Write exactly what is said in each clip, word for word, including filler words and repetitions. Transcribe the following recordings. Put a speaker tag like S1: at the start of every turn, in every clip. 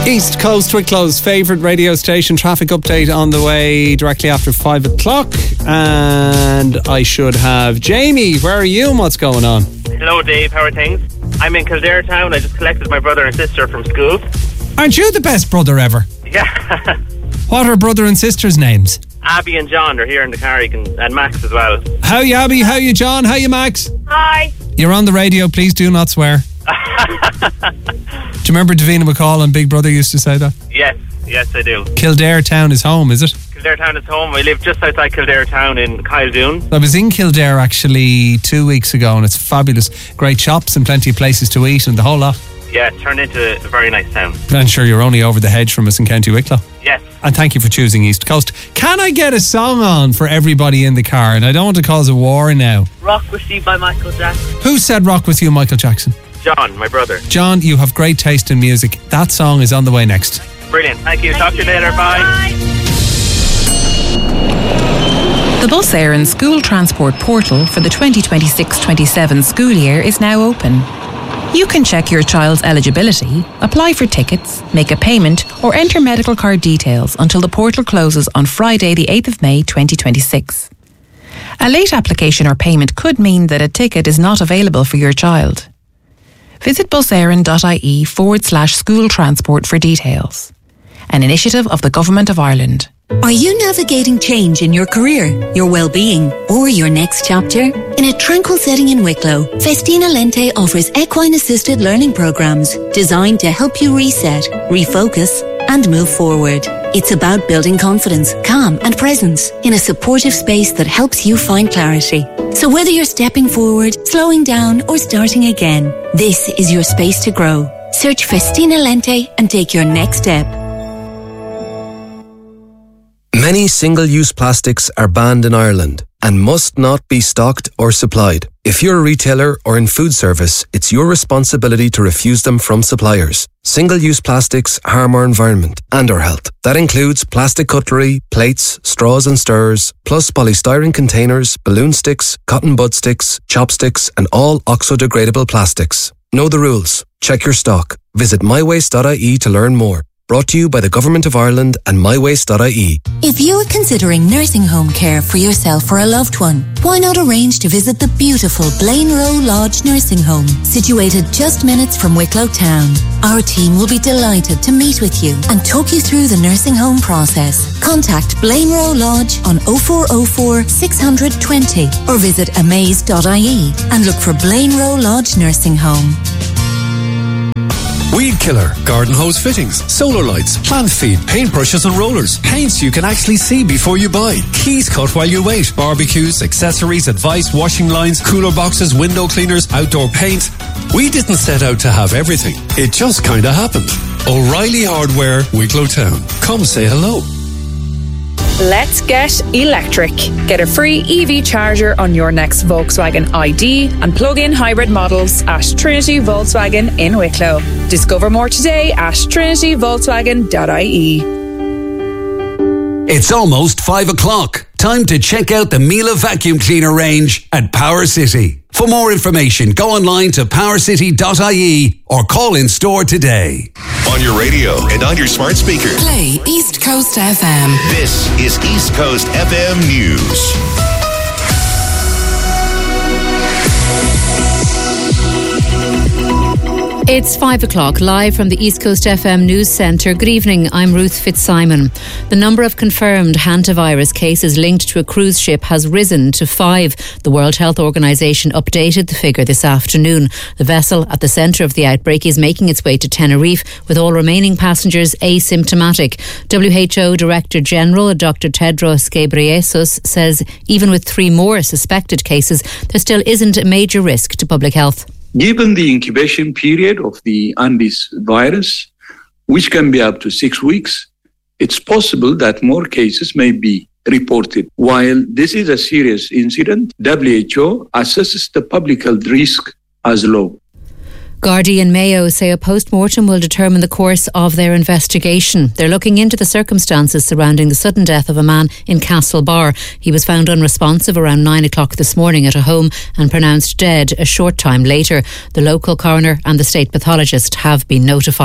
S1: East Coast Wicklow's favourite radio station. Traffic update on the way directly after five o'clock. And I should have Jamie. Where are you and what's going on?
S2: Hello, Dave. How are things? I'm in Kildare town. I just collected my brother and sister from school.
S1: Aren't you the best brother ever?
S2: Yeah.
S1: What are brother and sister's names?
S2: Abby and John are here in the car. You can, and Max as well.
S1: How you, Abby? How you, John? How you, Max?
S3: Hi.
S1: You're on the radio. Please do not swear. Do you remember Davina McCall and Big Brother used to say that?
S2: Yes, yes I do.
S1: Kildare town is home, is it?
S2: Kildare town is home. I live just outside Kildare town in Kyledoon.
S1: I was in Kildare actually two weeks ago and it's fabulous. Great shops and plenty of places to eat and the whole lot.
S2: Yeah, it turned into a very nice town.
S1: I'm sure you're only over the hedge from us in County Wicklow.
S2: Yes.
S1: And thank you for choosing East Coast. Can I get a song on for everybody in the car? And I don't want to cause a war now.
S3: Rock With You by Michael Jackson.
S1: Who said Rock With You, Michael Jackson?
S2: John, my brother.
S1: John, you have great taste in music. That song is on the way next.
S2: Brilliant. Thank you.
S3: Thank
S2: Talk to you
S3: you.
S2: later. Bye.
S3: Bye.
S4: The Bus Éireann School Transport Portal for the twenty twenty-six twenty-seven school year is now open. You can check your child's eligibility, apply for tickets, make a payment or enter medical card details until the portal closes on Friday the eighth of May twenty twenty-six. A late application or payment could mean that a ticket is not available for your child. Visit buséireann.ie forward slash school transport for details. An initiative of the Government of Ireland.
S5: Are you navigating change in your career, your well-being, or your next chapter? In a tranquil setting in Wicklow, Festina Lente offers equine-assisted learning programs designed to help you reset, refocus, and move forward. It's about building confidence, calm, and presence in a supportive space that helps you find clarity. So whether you're stepping forward, slowing down, or starting again, this is your space to grow. Search Festina Lente and take your next step.
S6: Many single-use plastics are banned in Ireland and must not be stocked or supplied. If you're a retailer or in food service, it's your responsibility to refuse them from suppliers. Single-use plastics harm our environment and our health. That includes plastic cutlery, plates, straws and stirrers, plus polystyrene containers, balloon sticks, cotton bud sticks, chopsticks and all oxo-degradable plastics. Know the rules. Check your stock. Visit my waste dot I E to learn more. Brought to you by the Government of Ireland and my waste dot I E.
S5: If you are considering nursing home care for yourself or a loved one, why not arrange to visit the beautiful Blaine Row Lodge Nursing Home, situated just minutes from Wicklow town. Our team will be delighted to meet with you and talk you through the nursing home process. Contact Blaine Row Lodge on oh four oh four, six hundred twenty or visit amaze dot I E and look for Blaine Row Lodge Nursing Home.
S7: Weed killer, garden hose fittings, solar lights, plant feed, paintbrushes and rollers, paints you can actually see before you buy, keys cut while you wait, barbecues, accessories, advice, washing lines, cooler boxes, window cleaners, outdoor paint. We didn't set out to have everything. It just kinda happened. O'Reilly Hardware, Wicklow Town. Come say hello.
S8: Let's get electric. Get a free E V charger on your next Volkswagen I D and plug-in hybrid models at Trinity Volkswagen in Wicklow. Discover more today at trinity volkswagen dot I E.
S9: It's almost five o'clock. Time to check out the Miele vacuum cleaner range at Power City. For more information, go online to power city dot I E or call in store today.
S10: On your radio and on your smart speaker.
S11: Play East Coast F M.
S10: This is East Coast F M News.
S12: It's five o'clock, live from the East Coast F M News Centre. Good evening, I'm Ruth Fitzsimon. The number of confirmed hantavirus cases linked to a cruise ship has risen to five. The World Health Organisation updated the figure this afternoon. The vessel at the centre of the outbreak is making its way to Tenerife, with all remaining passengers asymptomatic. W H O Director General Doctor Tedros Ghebreyesus says even with three more suspected cases, there still isn't a major risk to public health.
S13: Given the incubation period of the Andes virus, which can be up to six weeks, it's possible that more cases may be reported. While this is a serious incident, W H O assesses the public health risk as low.
S12: Gardaí and Mayo say a post-mortem will determine the course of their investigation. They're looking into the circumstances surrounding the sudden death of a man in Castlebar. He was found unresponsive around nine o'clock this morning at a home and pronounced dead a short time later. The local coroner and the state pathologist have been notified.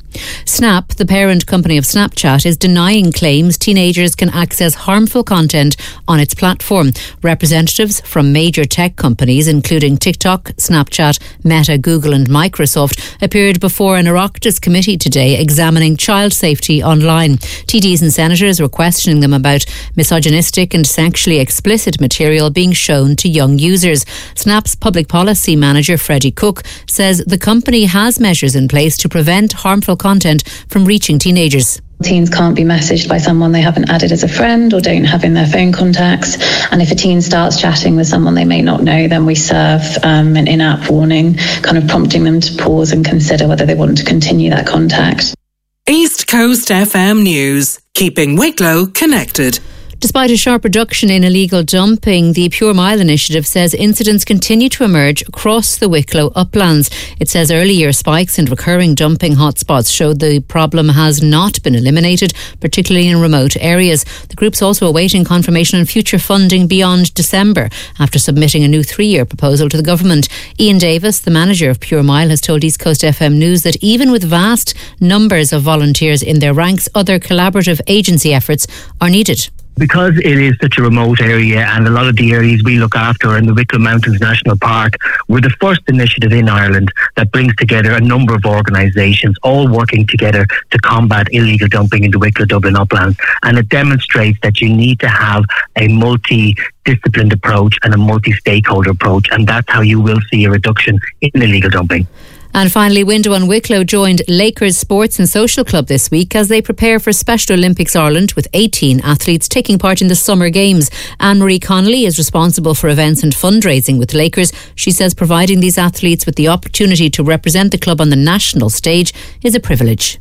S12: Snap, the parent company of Snapchat, is denying claims teenagers can access harmful content on its platform. Representatives from major tech companies, including TikTok, Snapchat, Meta, Google and Microsoft, appeared before an Oireachtas committee today examining child safety online. T Ds and senators were questioning them about misogynistic and sexually explicit material being shown to young users. Snap's public policy manager, Freddie Cook, says the company has measures in place to prevent harmful content from reaching teenagers.
S14: Teens can't be messaged by someone they haven't added as a friend or don't have in their phone contacts. And if a teen starts chatting with someone they may not know, then we serve um, an in-app warning, kind of prompting them to pause and consider whether they want to continue that contact.
S15: East Coast F M News, keeping Wicklow connected.
S12: Despite a sharp reduction in illegal dumping, the Pure Mile initiative says incidents continue to emerge across the Wicklow uplands. It says early year spikes and recurring dumping hotspots show the problem has not been eliminated, particularly in remote areas. The group's also awaiting confirmation on future funding beyond December after submitting a new three-year proposal to the government. Ian Davis, the manager of Pure Mile, has told East Coast F M News that even with vast numbers of volunteers in their ranks, other collaborative agency efforts are needed.
S16: Because it is such a remote area and a lot of the areas we look after are in the Wicklow Mountains National Park, we're the first initiative in Ireland that brings together a number of organisations all working together to combat illegal dumping in the Wicklow Dublin uplands. And it demonstrates that you need to have a multi-disciplined approach and a multi-stakeholder approach, and that's how you will see a reduction in illegal dumping.
S12: And finally, Window and Wicklow joined Lakers Sports and Social Club this week as they prepare for Special Olympics Ireland, with eighteen athletes taking part in the Summer Games. Anne-Marie Connolly is responsible for events and fundraising with Lakers. She says providing these athletes with the opportunity to represent the club on the national stage is a privilege.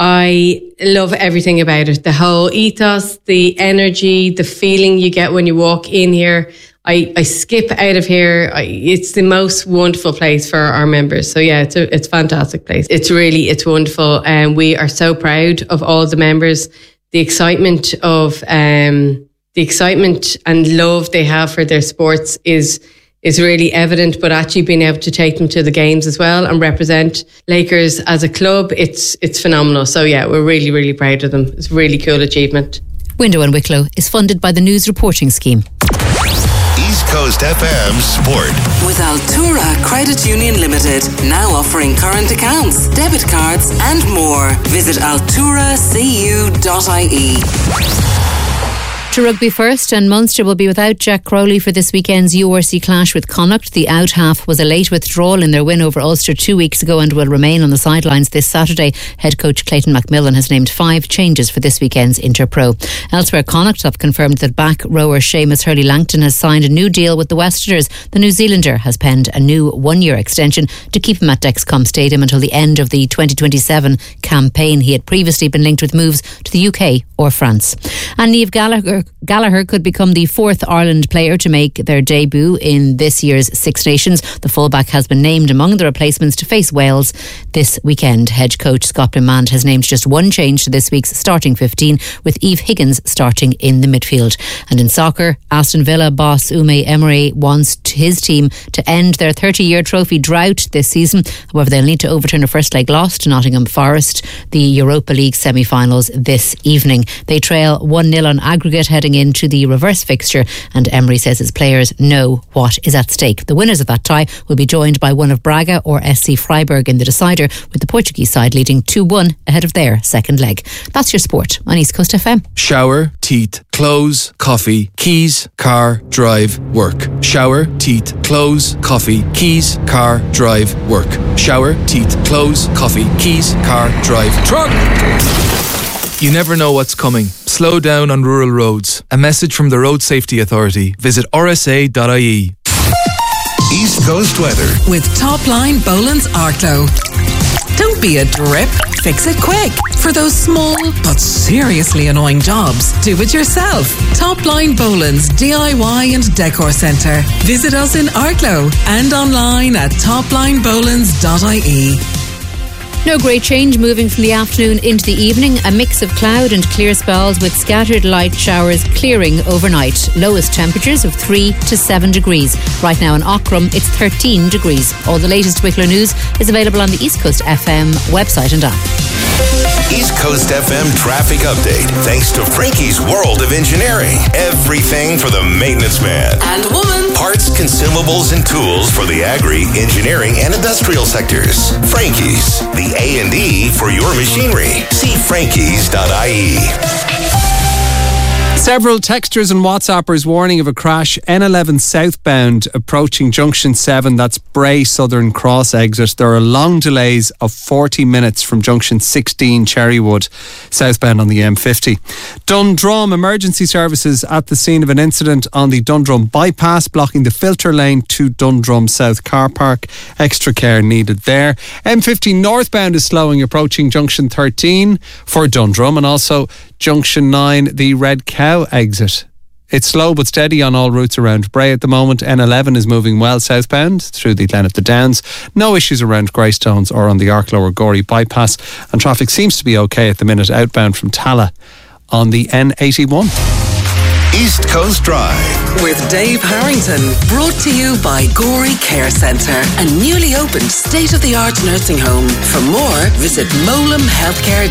S17: I love everything about it. The whole ethos, the energy, the feeling you get when you walk in here. I, I skip out of here. I, it's the most wonderful place for our members. So yeah, it's a it's a fantastic place. It's really, it's wonderful. And we are so proud of all the members. The excitement of, um, the excitement and love they have for their sports is, is really evident, but actually being able to take them to the games as well and represent Lakers as a club, it's, it's phenomenal. So yeah, we're really, really proud of them. It's a really cool achievement.
S12: Window and Wicklow is funded by the News Reporting Scheme.
S10: East Coast F M Sport.
S11: With Altura Credit Union Limited, now offering current accounts, debit cards and more. Visit altura c u dot i e.
S12: To rugby first, and Munster will be without Jack Crowley for this weekend's U R C clash with Connacht. The out half was a late withdrawal in their win over Ulster two weeks ago and will remain on the sidelines this Saturday. Head coach Clayton McMillan has named five changes for this weekend's Interpro. Elsewhere, Connacht have confirmed that back rower Seamus Hurley-Langton has signed a new deal with the Westerners. The New Zealander has penned a new one-year extension to keep him at Dexcom Stadium until the end of the twenty twenty-seven campaign. He had previously been linked with moves to the U K or France. And Niamh Gallagher Gallagher could become the fourth Ireland player to make their debut in this year's Six Nations. The fullback has been named among the replacements to face Wales this weekend. Head coach Scott McMahon has named just one change to this week's starting fifteen, with Eve Higgins starting in the midfield. And in soccer, Aston Villa boss Unai Emery wants his team to end their thirty-year trophy drought this season. However, they'll need to overturn a first-leg loss to Nottingham Forest, the Europa League semi-finals this evening. They trail one nil on aggregate heading into the reverse fixture, and Emery says his players know what is at stake. The winners of that tie will be joined by one of Braga or S C Freiburg in the decider, with the Portuguese side leading two one ahead of their second leg. That's your sport on East Coast F M.
S6: Shower, teeth, clothes, coffee, keys, car, drive, work. Shower, teeth, clothes, coffee, keys, car, drive, work. Shower, teeth, clothes, coffee, keys, car, drive, truck! You never know what's coming. Slow down on rural roads. A message from the Road Safety Authority. Visit r s a dot i e.
S10: East Coast weather.
S15: With Topline Boland's Arklow. Don't be a drip. Fix it quick. For those small but seriously annoying jobs, do it yourself. Topline Boland's D I Y and Decor Centre. Visit us in Arklow and online at topline bolands dot i e.
S12: No great change moving from the afternoon into the evening. A mix of cloud and clear spells with scattered light showers clearing overnight. Lowest temperatures of three to seven degrees. Right now in Aughrim, it's thirteen degrees. All the latest Wicklow news is available on the East Coast F M website and app.
S10: East Coast F M traffic update. Thanks to Frankie's World of Engineering. Everything for the maintenance man.
S11: And woman.
S10: Parts, consumables, and tools for the agri, engineering, and industrial sectors. Frankie's, the A and E for your machinery. See frankies dot I E.
S1: Several texters and WhatsAppers warning of a crash. N eleven southbound approaching junction seven, that's Bray Southern Cross exit. There are long delays of forty minutes from junction sixteen Cherrywood southbound on the M fifty. Dundrum emergency services at the scene of an incident on the Dundrum bypass, blocking the filter lane to Dundrum South car park. Extra care needed there. M fifty northbound is slowing approaching junction thirteen for Dundrum, and also junction nine, the Red Cow exit. It's slow but steady on all routes around Bray at the moment. N eleven is moving well southbound through the Glen of the Downs. No issues around Greystones or on the Arklow or Gorey bypass, and traffic seems to be okay at the minute outbound from Tala on the N eighty-one.
S10: East Coast Drive
S11: with Dave Harrington, brought to you by Gorey Care Centre, a newly opened state-of-the-art nursing home. For more, visit molam healthcare